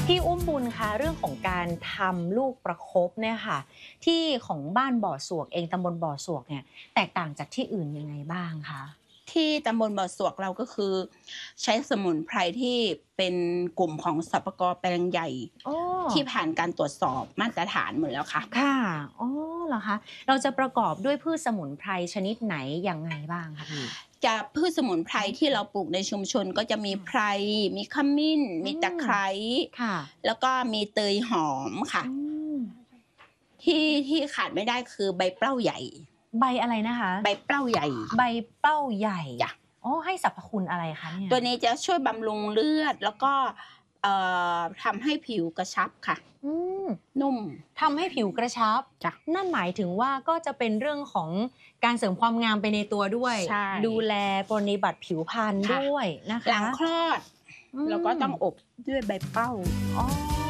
พี่อุ้มบุญคะเรื่องของการทำลูกประคบเนี่ยค่ะที่ของบ้านบ่อสวกเองตำบลบ่อสวกเนี่ยแตกต่างจากที่อื่นยังไงบ้างคะที่ตำบลบ่อสวกเราก็คือใช้สมุนไพรที่เป็นกลุ่มของสรรพากรแปลงใหญ่อ๋อที่ผ่านการตรวจสอบมาตรฐานหมดแล้วค่ะค่ะอ๋อเหรอคะเราจะประกอบด้วยพืชสมุนไพรชนิดไหนยังไงบ้างคะพี่จะพืชสมุนไพรที่เราปลูกในชุมชนก็จะมีไพรมีขมิ้นอืมีตะมไคร้ค่ะแล้วก็มีเตยหอมค่ะอืมที่ขาดไม่ได้คือใบเปล้าใหญ่ใบอะไรนะคะใบเปล้าใหญ่ใบเป้าใหญ่จ้ะอ๋อให้สรรพคุณอะไรคะเนี่ยตัวนี้จะช่วยบำรุงเลือดแล้วก็ทำให้ผิวกระชับค่ะอืมนุ่มทำให้ผิวกระชับจ้ะนั่นหมายถึงว่าก็จะเป็นเรื่องของการเสริมความงามไปในตัวด้วยใช่ดูแลปรนนิบัติผิวพรรณค่ะด้วยนะหลัคะงคลอดอืเราก็มต้องอบด้วยใบเป้าอ๋อ